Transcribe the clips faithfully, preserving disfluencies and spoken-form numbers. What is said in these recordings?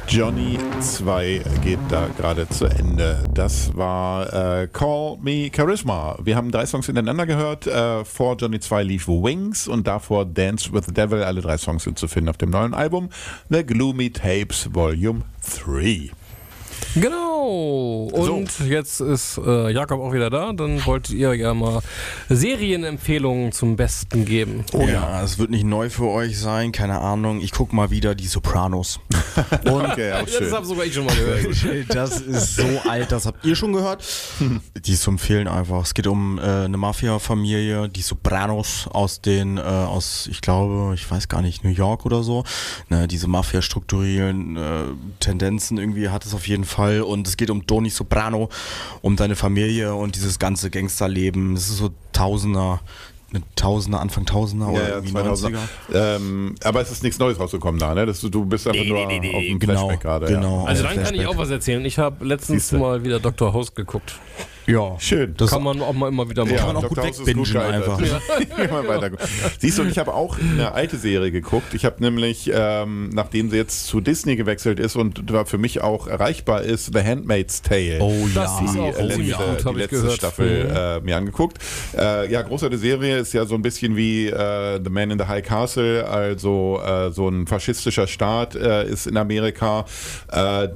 Johnny zwei geht da gerade zu Ende. Das war äh, Call Me Charisma. Wir haben drei Songs hintereinander gehört. Äh, vor Johnny zwei lief Wings und davor Dance with the Devil. Alle drei Songs sind zu finden auf dem neuen Album The Gloomy Tapes Volume drei. Genau. Und so. Jetzt ist äh, Jakob auch wieder da. Dann wolltet ihr ja mal Serienempfehlungen zum Besten geben. Oh ja, ja, es wird nicht neu für euch sein. Keine Ahnung. Ich gucke mal wieder die Sopranos. Und okay, auch schön. Das habe sogar ich schon mal gehört. Das ist so alt. Das habt ihr schon gehört. Die ist zu empfehlen einfach. Es geht um äh, eine Mafia-Familie, die Sopranos aus den, äh, aus, ich glaube, ich weiß gar nicht, New York oder so. Ne, diese Mafia-strukturellen äh, Tendenzen irgendwie hat es auf jeden Fall. Und es geht um Tony Soprano, um deine Familie und dieses ganze Gangsterleben. Das ist so Tausender, eine Tausender, Anfang Tausender ja, oder ja, irgendwie neunziger. Ähm, aber es ist nichts Neues rausgekommen da, ne? Das, du bist einfach nee, nur nee, nee, auf dem genau, Flashback gerade. Genau, ja. Also dann kann ich auch was erzählen. Ich habe letztens Siehste. mal wieder Doktor House geguckt. Ja, schön. Das kann man auch mal immer wieder machen. Ja, kann man auch gut wegbingen einfach. Ja. Siehst du, und ich habe auch eine alte Serie geguckt. Ich habe nämlich, ähm, nachdem sie jetzt zu Disney gewechselt ist und für mich auch erreichbar ist, The Handmaid's Tale. Oh ja. Das ist auch die letzte, ziemlich gut, die habe ich letzte gehört. Staffel Mhm. äh, mir angeguckt. Äh, ja, großartige Serie, ist ja so ein bisschen wie äh, The Man in the High Castle, also äh, so ein faschistischer Staat äh, ist in Amerika, äh,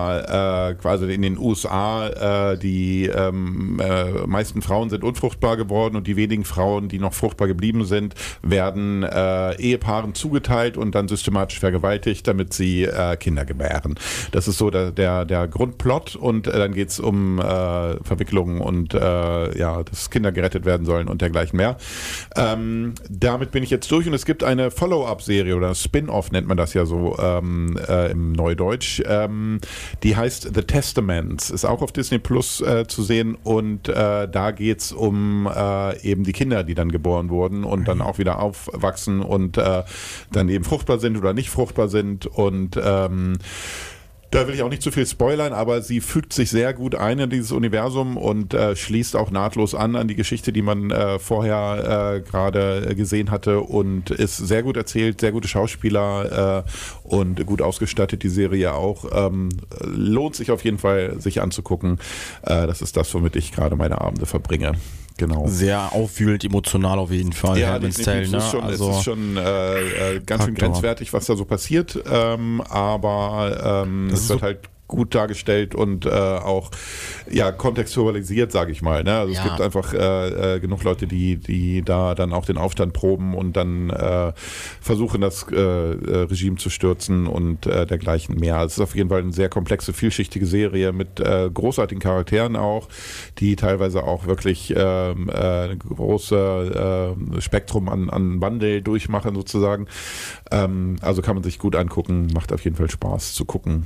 der äh, quasi in den U S A äh, die ähm, äh, meisten Frauen sind unfruchtbar geworden und die wenigen Frauen, die noch fruchtbar geblieben sind, werden äh, Ehepaaren zugeteilt und dann systematisch vergewaltigt, damit sie äh, Kinder gebären. Das ist so der, der, der Grundplot und äh, dann geht es um äh, Verwicklungen und äh, ja, dass Kinder gerettet werden sollen und dergleichen mehr. Ähm, damit bin ich jetzt durch und es gibt eine Follow-up-Serie oder Spin-off nennt man das ja so ähm, äh, im Neudeutsch. Ähm, die heißt The Testaments, ist auch auf Disney Plus äh, zu sehen und Und äh, da geht es um äh, eben die Kinder, die dann geboren wurden und dann auch wieder aufwachsen und äh, dann eben fruchtbar sind oder nicht fruchtbar sind. Und ähm, da will ich auch nicht zu viel spoilern, aber sie fügt sich sehr gut ein in dieses Universum und äh, schließt auch nahtlos an an die Geschichte, die man äh, vorher äh, gerade gesehen hatte und ist sehr gut erzählt, sehr gute Schauspieler äh, und gut ausgestattet, die Serie auch. Ähm, lohnt sich auf jeden Fall, sich anzugucken. Äh, das ist das, womit ich gerade meine Abende verbringe. Genau. Sehr aufwühlend, emotional auf jeden Fall. Ja, definitiv. Tale, es ne? ist schon, also es ist schon äh, äh, ganz schön grenzwertig, was da so passiert, ähm, aber ähm, es wird so halt gut dargestellt und äh, auch ja kontextualisiert, sage ich mal. Ne? Also ja. Es gibt einfach äh, äh, genug Leute, die, die da dann auch den Aufstand proben und dann äh, versuchen, das äh, Regime zu stürzen und äh, dergleichen mehr. Also es ist auf jeden Fall eine sehr komplexe, vielschichtige Serie mit äh, großartigen Charakteren auch, die teilweise auch wirklich äh, äh, ein großes äh, Spektrum an, an Wandel durchmachen sozusagen. Ähm, also kann man sich gut angucken, macht auf jeden Fall Spaß zu gucken.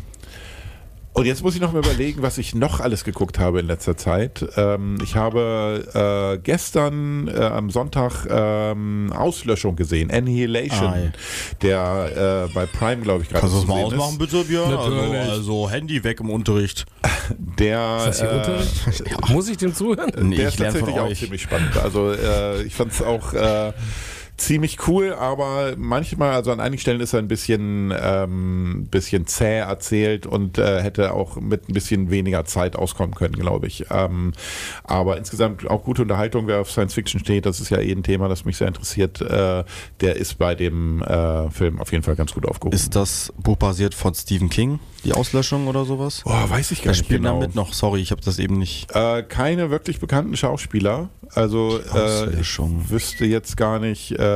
Und jetzt muss ich noch mal überlegen, was ich noch alles geguckt habe in letzter Zeit. Ähm, ich habe äh, gestern äh, am Sonntag ähm, Auslöschung gesehen, Annihilation, ah, ja. der äh, bei Prime, glaube ich, gerade Kannst du das mal ist. ausmachen, bitte, Björn? Also, also Handy weg im Unterricht. Der, ist das hier äh, Unterricht? Ja. Muss ich dem zuhören? Nee, der ist tatsächlich auch ziemlich spannend. Also äh, ich fand es auch äh, ziemlich cool, aber manchmal, also an einigen Stellen ist er ein bisschen, ähm, bisschen zäh erzählt und äh, hätte auch mit ein bisschen weniger Zeit auskommen können, glaube ich. Ähm, aber insgesamt auch gute Unterhaltung, wer auf Science Fiction steht, das ist ja eh ein Thema, das mich sehr interessiert, äh, der ist bei dem äh, Film auf jeden Fall ganz gut aufgehoben. Ist das Buch basiert von Stephen King, die Auslöschung oder sowas? Boah, weiß ich gar Wer nicht spielt genau. damit noch? Sorry, ich habe das eben nicht. Äh, keine wirklich bekannten Schauspieler. Also äh, ich wüsste jetzt gar nicht äh,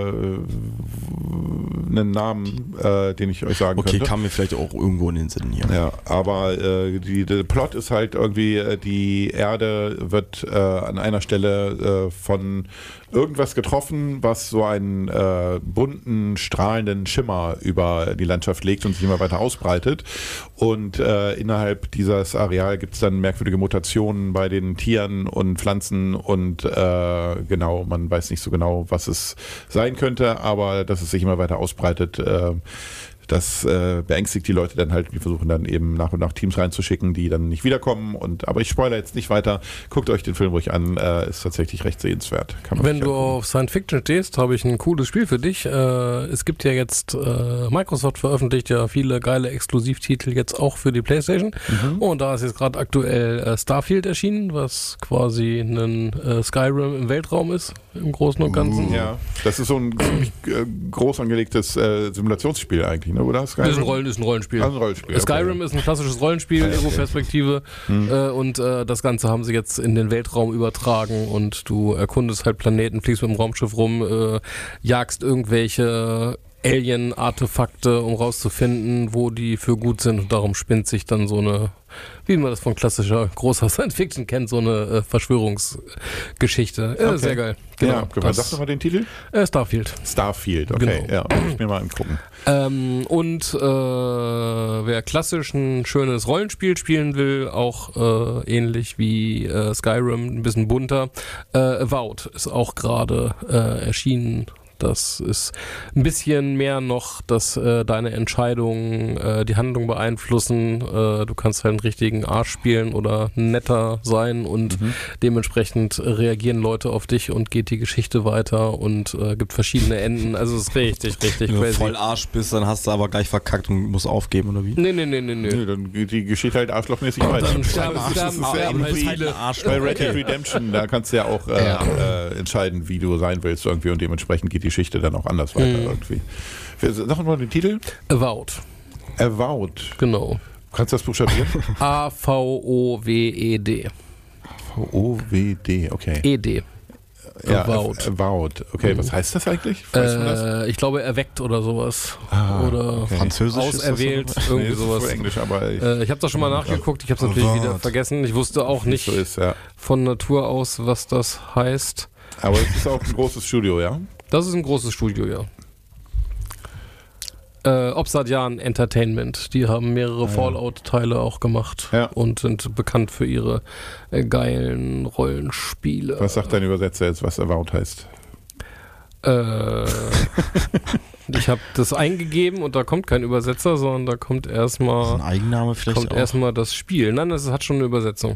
einen Namen, äh, den ich euch sagen okay, könnte. Okay, kam mir vielleicht auch irgendwo in den Sinn hier. Ja, aber äh, die, der Plot ist halt irgendwie, äh, die Erde wird äh, an einer Stelle äh, von irgendwas getroffen, was so einen äh, bunten, strahlenden Schimmer über die Landschaft legt und sich immer weiter ausbreitet. Und äh, innerhalb dieses Areal gibt es dann merkwürdige Mutationen bei den Tieren und Pflanzen und äh, genau, man weiß nicht so genau, was es sein könnte, aber dass es sich immer weiter ausbreitet, äh, das äh, beängstigt die Leute dann halt. Die versuchen dann eben nach und nach Teams reinzuschicken, die dann nicht wiederkommen. Und, aber ich spoilere jetzt nicht weiter. Guckt euch den Film ruhig an. Äh, ist tatsächlich recht sehenswert. Kann man Wenn nicht du angucken. auf Science Fiction stehst, habe ich ein cooles Spiel für dich. Äh, es gibt ja jetzt, äh, Microsoft veröffentlicht ja viele geile Exklusivtitel jetzt auch für die PlayStation. Mhm. Und da ist jetzt gerade aktuell äh, Starfield erschienen, was quasi ein äh, Skyrim im Weltraum ist, im Großen und Ganzen. Ja, das ist so ein ziemlich äh, groß angelegtes äh, Simulationsspiel eigentlich, ne? Oder? Skyrim? Das ist ein, Rollen, ist ein Rollenspiel. Also ein Rollenspiel. Skyrim okay. ist ein klassisches Rollenspiel, okay. Ego-Perspektive. Mhm. Äh, und äh, das Ganze haben sie jetzt in den Weltraum übertragen und du erkundest halt Planeten, fliegst mit dem Raumschiff rum, äh, jagst irgendwelche Alien-Artefakte, um rauszufinden, wo die für gut sind. Und darum spinnt sich dann so eine, wie man das von klassischer großer Science-Fiction kennt, so eine äh, Verschwörungsgeschichte. Äh, okay. Sehr geil. Genau. Ja, das, sag doch mal den Titel. Äh, Starfield. Starfield, okay. Genau. Ja, muss ich mir mal angucken. Ähm, und äh, wer klassisch ein schönes Rollenspiel spielen will, auch äh, ähnlich wie äh, Skyrim, ein bisschen bunter, äh, Avowed ist auch gerade äh, erschienen. Das ist ein bisschen mehr noch, dass äh, deine Entscheidungen äh, die Handlung beeinflussen. Äh, du kannst halt einen richtigen Arsch spielen oder netter sein und mhm. dementsprechend reagieren Leute auf dich und geht die Geschichte weiter und äh, gibt verschiedene Enden. Also es ist richtig, richtig Wenn du crazy. voll Arsch bist, dann hast du aber gleich verkackt und musst aufgeben, oder wie? Nee, nee, nee, nee, nee. Nee, dann geht die Geschichte halt arschlochmäßig weiter. Dann sterben, sterben, ja sterben halt irgendwie viele. Bei Red Dead Redemption, da kannst du ja auch äh, Ja. äh, entscheiden, wie du sein willst irgendwie und dementsprechend geht die Geschichte dann auch anders weiter Mhm. irgendwie. Sag mal den Titel. Avowed. Avowed. Genau. Kannst du das buchstabieren? A V O W E D. V O W D, okay. E D. Ja, Avowed. Avowed. Okay, Mhm. was heißt das eigentlich? Weißt du das? Äh, ich glaube, erweckt oder sowas. Ah, oder okay. Französisch auserwählt, ist das irgendwie Nee, das ist sowas. wohl Englisch, aber ich, Äh, ich habe das schon mal nachgeguckt, ich habe es natürlich Avowed. wieder vergessen. Ich wusste auch nicht so ist, ja. von Natur aus, was das heißt. Aber es ist auch ein großes Studio, ja? Das ist ein großes Studio, ja. Äh, Obsidian Entertainment, die haben mehrere Ah, ja. Fallout-Teile auch gemacht Ja. und sind bekannt für ihre äh, geilen Rollenspiele. Was sagt dein Übersetzer jetzt, was Avowed heißt? Äh, ich habe das eingegeben und da kommt kein Übersetzer, sondern da kommt Das ist ein erstmal Eigenname vielleicht kommt auch. erstmal das Spiel. Nein, das hat schon eine Übersetzung.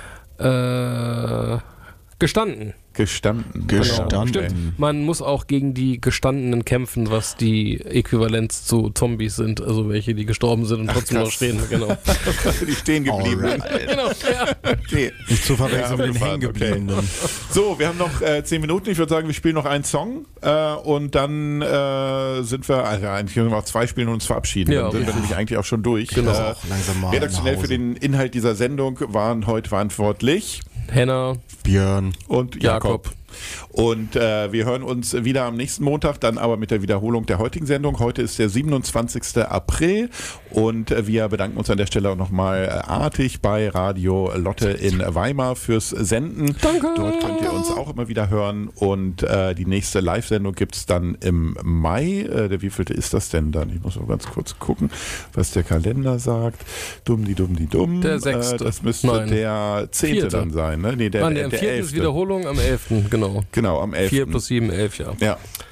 Äh, gestanden. Gestanden. Gestanden. Genau. Stimmt. Man muss auch gegen die Gestandenen kämpfen, was die Äquivalenz zu Zombies sind, also welche, die gestorben sind und Ach, trotzdem noch krass. stehen. Genau. Die stehen geblieben. Alright. genau. Ja. Okay. Nicht zu verwechseln Ja, mit den abgefahren, Hängengebliebenen. So, wir haben noch äh, zehn Minuten. Ich würde sagen, wir spielen noch einen Song äh, und dann äh, sind wir, also eigentlich können wir noch zwei spielen und uns verabschieden. Ja, dann sind wir ja. nämlich eigentlich auch schon durch. Genau. Äh, auch langsam mal redaktionell nach für Hause. den Inhalt dieser Sendung waren heute verantwortlich Henna, Björn. und Jakob. Jakob. Und äh, wir hören uns wieder am nächsten Montag, dann aber mit der Wiederholung der heutigen Sendung. Heute ist der siebenundzwanzigster April und äh, wir bedanken uns an der Stelle auch nochmal äh, artig bei Radio Lotte in Weimar fürs Senden. Danke. Dort könnt ihr uns auch immer wieder hören und äh, die nächste Live-Sendung gibt es dann im Mai. Äh, der wievielte ist das denn dann? Ich muss mal ganz kurz gucken, was der Kalender sagt. Dumm, die dumm, die dumm. Der sechste. Äh, das müsste Nein. der zehnte Vierte. dann sein. Ne? Nee, der, Nein, der, der der vierten ist elfte. Wiederholung am elften Genau. Genau, am elften vier plus sieben, elf, ja. Ja.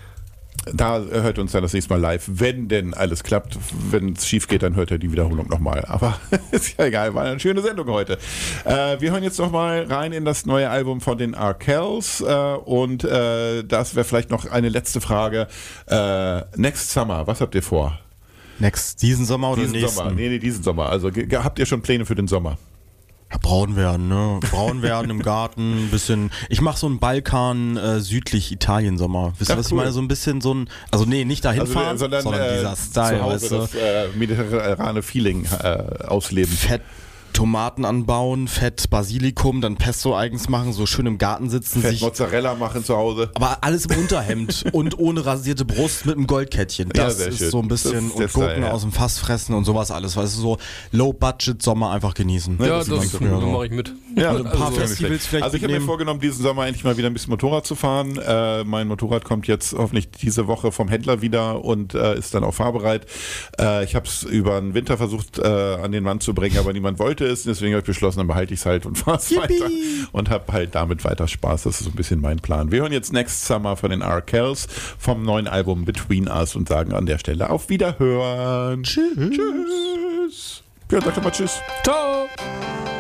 Da hört uns dann das nächste Mal live, wenn denn alles klappt. Wenn es schief geht, dann hört ihr die Wiederholung nochmal. Aber ist ja egal, war eine schöne Sendung heute. Äh, wir hören jetzt nochmal rein in das neue Album von den Arkells. Äh, und äh, das wäre vielleicht noch eine letzte Frage. Äh, Next Summer, was habt ihr vor? Next, diesen Sommer oder Diesen nächsten? Sommer? Nee, nee, diesen Sommer. Also ge- ge- habt ihr schon Pläne für den Sommer? Ja, braun werden, ne? Braun werden im Garten, ein bisschen. Ich mache so einen Balkan äh, südlich Italien Sommer. Wisst ihr, Ach, was cool. ich meine? So ein bisschen so ein, also nee, nicht dahin Also, fahren, sondern, sondern äh, dieser Style, zu Hause weißt du? das äh, mediterrane Feeling äh, ausleben. Fett Tomaten anbauen, Fett Basilikum, dann Pesto eigens machen, so schön im Garten sitzen, Fett sich Mozzarella machen zu Hause. aber alles im Unterhemd und ohne rasierte Brust mit einem Goldkettchen. Ja, Das sehr ist schön. so ein bisschen Das ist der und Gurken Style, ja. aus dem Fass fressen und sowas alles. Weißt du, so Low-Budget-Sommer einfach genießen. Ja, Ja, das das, ist das nicht so. mache ich mit. Ja, Also ein paar also, Festivals vielleicht also ich habe mir mitnehmen. vorgenommen, diesen Sommer endlich mal wieder ein bisschen Motorrad zu fahren. Äh, mein Motorrad kommt jetzt hoffentlich diese Woche vom Händler wieder und äh, ist dann auch fahrbereit. Äh, ich habe es über den Winter versucht äh, an den Mann zu bringen, aber niemand wollte ist. Deswegen habe ich beschlossen, dann behalte ich es halt und fahre es weiter und habe halt damit weiter Spaß. Das ist so ein bisschen mein Plan. Wir hören jetzt Next Summer von den Arkells vom neuen Album Between Us und sagen an der Stelle auf Wiederhören. Tschüss. Tschüss. Ja, sag doch mal Tschüss. Ciao.